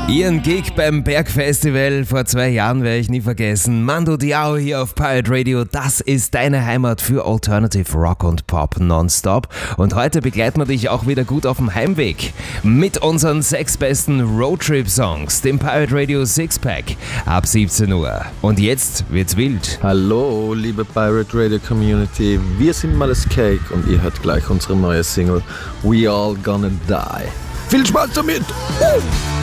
Ihren Gig beim Bergfestival vor 2 Jahren werde ich nie vergessen. Mando Diao hier auf Pirate Radio. Das ist deine Heimat für Alternative Rock und Pop nonstop. Und heute begleiten wir dich auch wieder gut auf dem Heimweg mit unseren 6 besten Roadtrip-Songs, dem Pirate Radio Sixpack ab 17 Uhr. Und jetzt wird's wild. Hallo, liebe Pirate Radio Community. Wir sind Malice Cake und ihr hört gleich unsere neue Single We All Gonna Die. Viel Spaß damit!